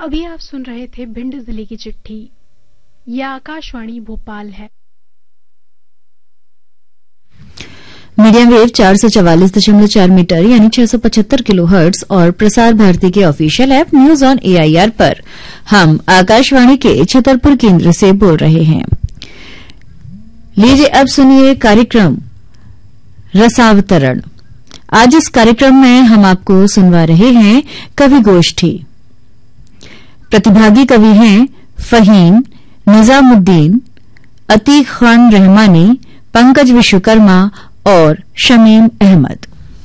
अभी आप सुन रहे थे भिंड जिले की चिट्ठी। यह आकाशवाणी भोपाल है। मीडियम वेव 444.4 मीटर यानी 675 किलोहर्ट्ज और प्रसार भारती के official app news on AIR पर हम आकाशवाणी के छतरपुर केंद्र से बोल रहे हैं। लीजिए अब सुनिए कार्यक्रम रसावतरण। आज इस कार्यक्रम में हम आपको सुनवा रहे हैं कवि गोष्ठी। प्रतिभागी कवि हैं फहीम, निजामुद्दीन, अतीक खान रहमानी, पंकज विश्वकर्मा और शमीम अहमद।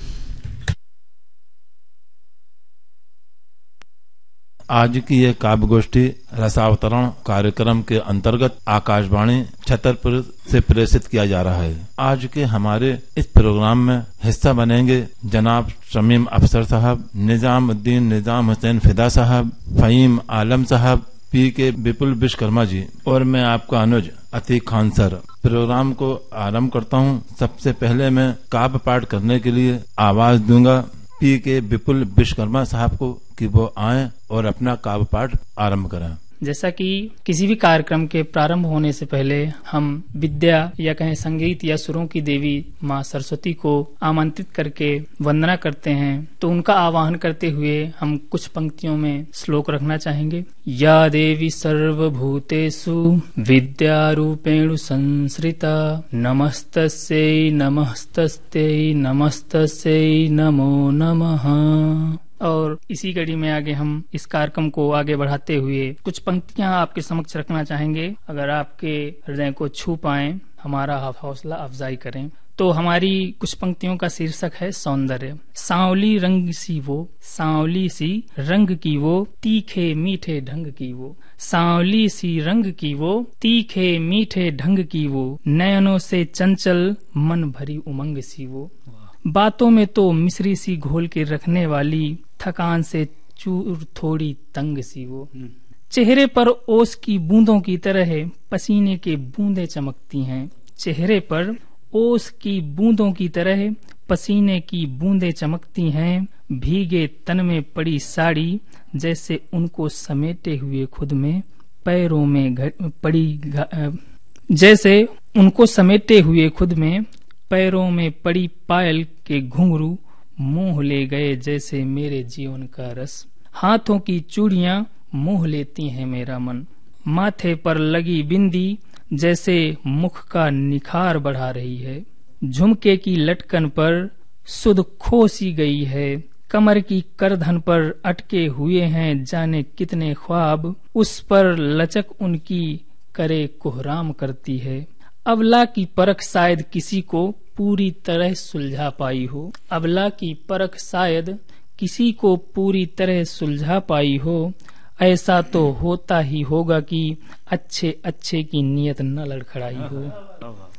आज की ये काव्य गोष्ठी रसावतरण कार्यक्रम के अंतर्गत आकाशवाणी छतरपुर से प्रेषित किया जा रहा है। आज के हमारे इस प्रोग्राम में हिस्सा बनेंगे जनाब शमीम अफसर साहब, निजामुद्दीन निजाम हुसैन फिदा साहब, फहीम आलम साहब, PK विपुल विश्वकर्मा जी और मैं आपका अनुज अतीक खान सर। प्रोग्राम को आरंभ करता हूँ। सबसे पहले मैं काव्य पाठ करने के लिए आवाज दूंगा PK विपुल विश्वकर्मा साहब को कि वो आए और अपना काव्य पाठ आरंभ करें। जैसा कि किसी भी कार्यक्रम के प्रारंभ होने से पहले हम विद्या या कहें संगीत या सुरों की देवी माँ सरस्वती को आमंत्रित करके वंदना करते हैं, तो उनका आवाहन करते हुए हम कुछ पंक्तियों में श्लोक रखना चाहेंगे। या देवी सर्वभूतेषु विद्यारूपेण संश्रिता नमस्तस्यै नमस्तस्यै नमस्तस्यै नमो नमः। और इसी कड़ी में आगे हम इस कार्यक्रम को आगे बढ़ाते हुए कुछ पंक्तियां आपके समक्ष रखना चाहेंगे। अगर आपके हृदय को छू पाएं, हमारा हौसला अफजाई करें। तो हमारी कुछ पंक्तियों का शीर्षक है सौंदर्य। सांवली रंग सी वो, सांवली सी रंग की वो, तीखे मीठे ढंग की वो। सांवली सी रंग की वो, तीखे मीठे ढंग की वो, नयनों से चंचल मन भरी उमंग सी वो। बातों में तो मिश्री सी घोल के रखने वाली, थकान से चूर थोड़ी तंग सी वो। चेहरे पर ओस की बूंदों की तरह पसीने के बूंदे चमकती हैं। चेहरे पर ओस की बूंदों की तरह पसीने की बूंदे चमकती हैं। भीगे तन में पड़ी साड़ी जैसे उनको समेटे हुए खुद में पैरों में जैसे उनको समेटे हुए खुद में पैरों में पड़ी पायल के घुंघरू मोह ले गए जैसे मेरे जीवन का रस। हाथों की चूड़ियां मोह लेती हैं मेरा मन। माथे पर लगी बिंदी जैसे मुख का निखार बढ़ा रही है। झुमके की लटकन पर सुध खो सी गई है। कमर की करधन पर अटके हुए हैं जाने कितने ख्वाब। उस पर लचक उनकी करे कोहराम करती है। अबला की परख शायद किसी को पूरी तरह सुलझा पाई हो। अबला की परख शायद किसी को पूरी तरह सुलझा पाई हो। ऐसा तो होता ही होगा कि अच्छे अच्छे की नीयत न लड़खड़ाई हो।